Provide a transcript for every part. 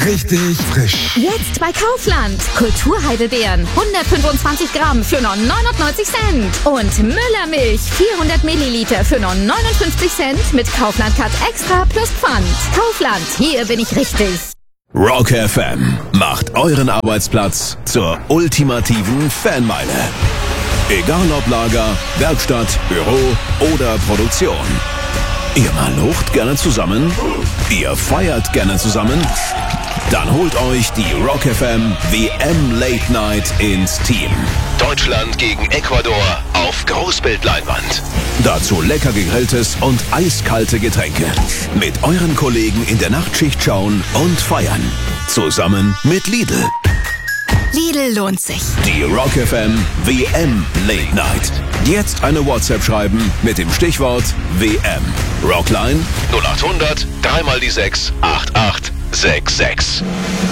Richtig frisch. Jetzt bei Kaufland. Kulturheidelbeeren 125 Gramm für nur 99 Cent. Und Müllermilch 400 Milliliter für nur 59 Cent mit Kaufland Cut Extra plus Pfand. Kaufland, hier bin ich richtig. Rock FM macht euren Arbeitsplatz zur ultimativen Fanmeile. Egal ob Lager, Werkstatt, Büro oder Produktion. Ihr malucht gerne zusammen? Ihr feiert gerne zusammen? Dann holt euch die Rock FM WM Late Night ins Team. Deutschland gegen Ecuador auf Großbildleinwand. Dazu lecker gegrilltes und eiskalte Getränke. Mit euren Kollegen in der Nachtschicht schauen und feiern. Zusammen mit Lidl. Lidl lohnt sich. Die Rock FM WM Late Night. Jetzt eine WhatsApp schreiben mit dem Stichwort WM. Rockline 0800 3 x 6 8866.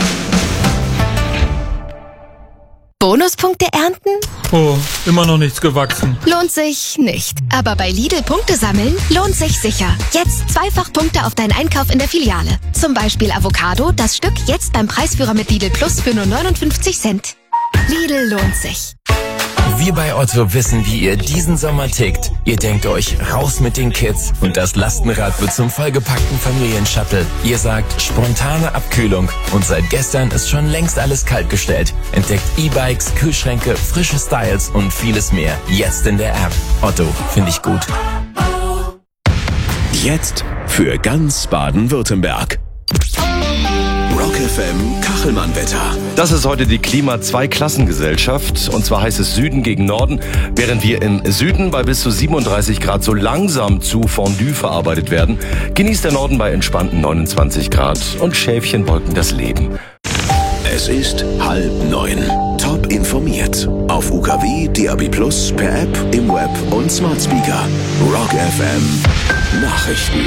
Bonuspunkte ernten? Oh, immer noch nichts gewachsen. Lohnt sich nicht. Aber bei Lidl Punkte sammeln lohnt sich sicher. Jetzt zweifach Punkte auf deinen Einkauf in der Filiale. Zum Beispiel Avocado, das Stück jetzt beim Preisführer mit Lidl Plus für nur 59 Cent. Lidl lohnt sich. Wir bei Otto wissen, wie ihr diesen Sommer tickt. Ihr denkt euch, raus mit den Kids und das Lastenrad wird zum vollgepackten Familienshuttle. Ihr sagt, spontane Abkühlung und seit gestern ist schon längst alles kaltgestellt. Entdeckt E-Bikes, Kühlschränke, frische Styles und vieles mehr. Jetzt in der App. Otto, finde ich gut. Jetzt für ganz Baden-Württemberg. Rock FM Kachelmann-Wetter. Das ist heute die Klima-2-Klassengesellschaft. Und zwar heißt es Süden gegen Norden, während wir im Süden bei bis zu 37 Grad so langsam zu Fondue verarbeitet werden, genießt der Norden bei entspannten 29 Grad und Schäfchen wolken das Leben. Es ist 8:30. Top informiert. Auf UKW, DAB+, per App, im Web und Smart Speaker. Rock FM Nachrichten.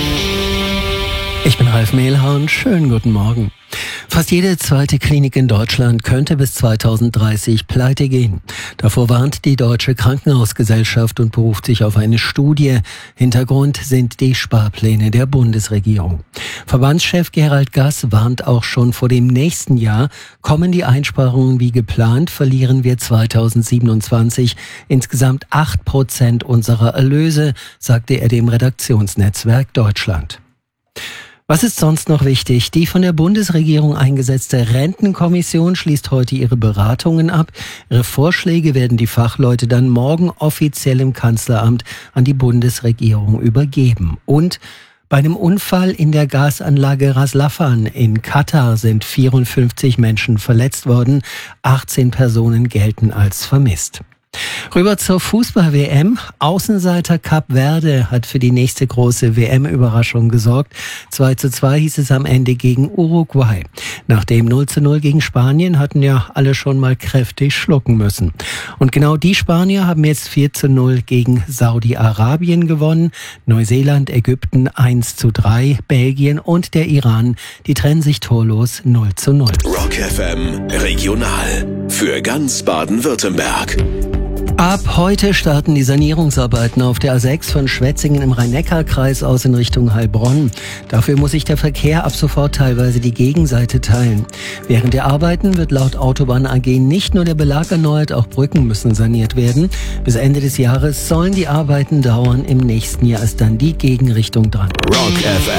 Ich bin Ralf Mehlhorn, schönen guten Morgen. Fast jede zweite Klinik in Deutschland könnte bis 2030 pleite gehen. Davor warnt die Deutsche Krankenhausgesellschaft und beruft sich auf eine Studie. Hintergrund sind die Sparpläne der Bundesregierung. Verbandschef Gerald Gass warnt auch schon vor dem nächsten Jahr. Kommen die Einsparungen wie geplant, verlieren wir 2027 insgesamt 8% unserer Erlöse, sagte er dem Redaktionsnetzwerk Deutschland. Was ist sonst noch wichtig? Die von der Bundesregierung eingesetzte Rentenkommission schließt heute ihre Beratungen ab. Ihre Vorschläge werden die Fachleute dann morgen offiziell im Kanzleramt an die Bundesregierung übergeben. Und bei einem Unfall in der Gasanlage Ras Laffan in Katar sind 54 Menschen verletzt worden. 18 Personen gelten als vermisst. Rüber zur Fußball-WM. Außenseiter Kap Verde hat für die nächste große WM-Überraschung gesorgt. 2:2 hieß es am Ende gegen Uruguay. Nach dem 0:0 gegen Spanien hatten ja alle schon mal kräftig schlucken müssen. Und genau die Spanier haben jetzt 4:0 gegen Saudi-Arabien gewonnen. Neuseeland, Ägypten 1:3, Belgien und der Iran, die trennen sich torlos 0:0. Rock FM Regional für ganz Baden-Württemberg. Ab heute starten die Sanierungsarbeiten auf der A6 von Schwetzingen im Rhein-Neckar-Kreis aus in Richtung Heilbronn. Dafür muss sich der Verkehr ab sofort teilweise die Gegenseite teilen. Während der Arbeiten wird laut Autobahn AG nicht nur der Belag erneuert, auch Brücken müssen saniert werden. Bis Ende des Jahres sollen die Arbeiten dauern. Im nächsten Jahr ist dann die Gegenrichtung dran. Rock FM.